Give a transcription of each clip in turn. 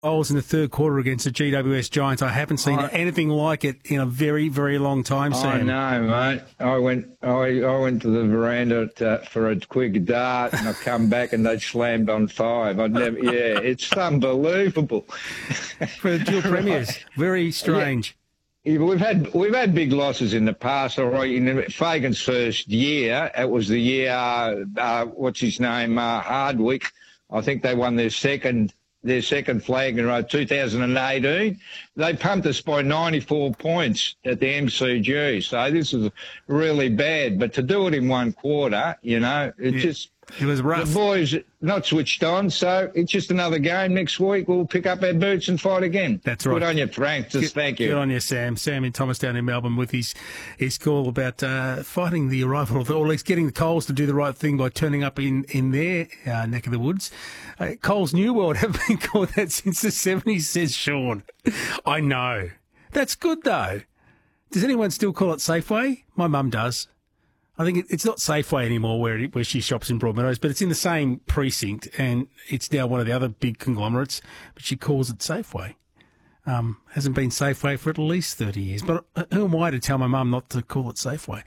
goals in the third quarter against the GWS Giants. I haven't seen anything like it in a very, very long time, Sam. I know, mate. I went to the veranda for a quick dart, and I come back and they slammed on 5. It's unbelievable. For the dual premiers, very strange. Yeah, we've had big losses in the past. All right, in Fagan's first year, it was the year. Hardwick. I think they won their second flag in a row, 2018. They pumped us by 94 points at the MCG. So this is really bad. But to do it in one quarter, it was rough. The boys not switched on, so it's just another game. Next week we'll pick up our boots and fight again. That's right. Good on you, Frank. Thank you. Good on you, Sam. Sam in Thomastown in Melbourne with his call about fighting the arrival of, or at least getting the Coles to do the right thing by turning up in their neck of the woods. Coles New World have been called that since the 70s, says Sean. I know. That's good, though. Does anyone still call it Safeway? My mum does. I think it's not Safeway anymore where she shops in Broadmeadows, but it's in the same precinct, and it's now one of the other big conglomerates, but she calls it Safeway. Hasn't been Safeway for at least 30 years. But who am I to tell my mum not to call it Safeway?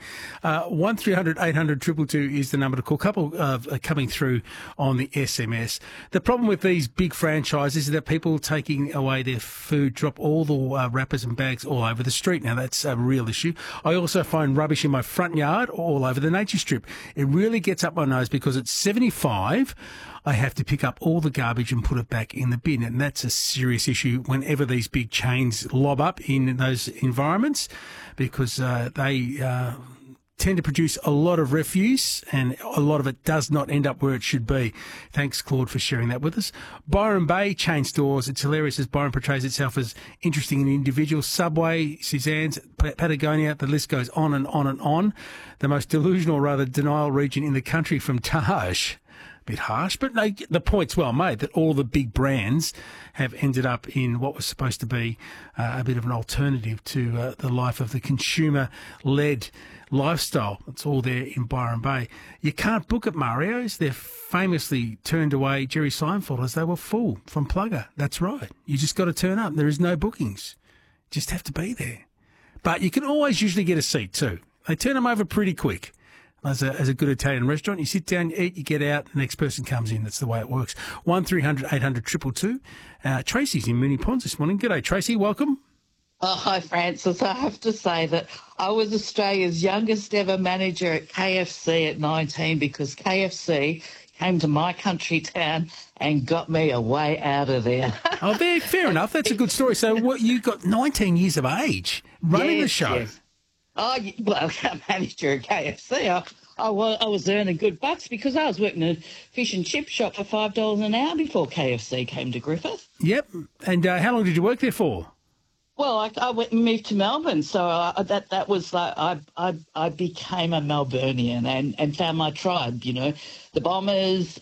1300 800 222 is the number to call. Couple coming through on the SMS. The problem with these big franchises is that people taking away their food drop all the wrappers and bags all over the street. Now, that's a real issue. I also find rubbish in my front yard all over the nature strip. It really gets up my nose because at 75, I have to pick up all the garbage and put it back in the bin. And that's a serious issue whenever these big chains lob up in those environments, because they tend to produce a lot of refuse, and a lot of it does not end up where it should be. Thanks, Claude, for sharing that with us. Byron Bay chain stores. It's hilarious as Byron portrays itself as interesting and individual. Subway, Suzanne's, Patagonia, the list goes on and on and on. The most delusional, rather denial region in the country from Taj. Bit harsh, but no, the point's well made that all the big brands have ended up in what was supposed to be a bit of an alternative to the life of the consumer-led lifestyle. It's all there in Byron Bay. You can't book at Mario's. They're famously turned away Jerry Seinfeld as they were full from Plugger. That's right. You just got to turn up. There is no bookings. Just have to be there. But you can always usually get a seat too. They turn them over pretty quick. As a good Italian restaurant, you sit down, you eat, you get out, the next person comes in. That's the way it works. 1300 800 222. Tracy's in Moonee Ponds this morning. G'day, Tracy. Welcome. Oh, hi, Francis. I have to say that I was Australia's youngest ever manager at KFC at 19 because KFC came to my country town and got me a way out of there. Oh, fair enough. That's a good story. So what, you got 19 years of age running the show. Yes. Oh, well, manager at KFC, I was earning good bucks because I was working in a fish and chip shop for $5 an hour before KFC came to Griffith. Yep. And how long did you work there for? Well, I went and moved to Melbourne, so that was like I became a Melburnian and found my tribe. The Bombers.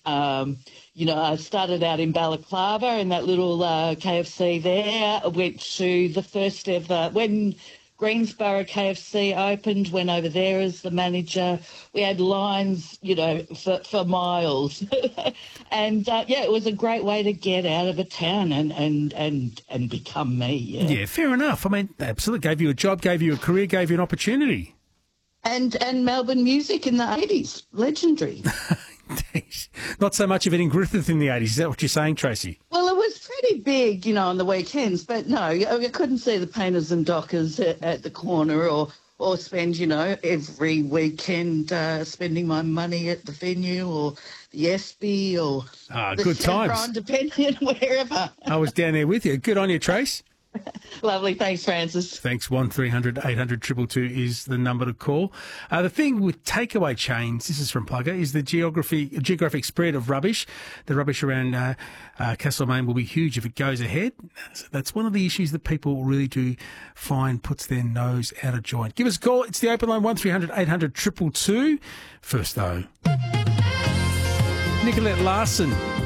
I started out in Balaclava in that little KFC there. I went to the first ever when Greensborough KFC opened, went over there as the manager. We had lines, for miles. And, it was a great way to get out of a town and become me. Yeah, fair enough. I mean, absolutely. Gave you a job, gave you a career, gave you an opportunity. And Melbourne music in the 80s, legendary. Not so much of it in Griffith in the 80s. Is that what you're saying, Tracy? Well, it was pretty big, on the weekends. But no, I couldn't see the Painters and Dockers at the corner or spend, every weekend spending my money at the venue or the Espy or the good Chevron, times. Depending on wherever. I was down there with you. Good on you, Trace. Lovely. Thanks, Francis. Thanks. 1300 800 222 is the number to call. The thing with takeaway chains, this is from Plugger, is the geographic spread of rubbish. The rubbish around Castlemaine will be huge if it goes ahead. So that's one of the issues that people really do find puts their nose out of joint. Give us a call. It's the open line, 1300 800 222. First, though, Nicolette Larson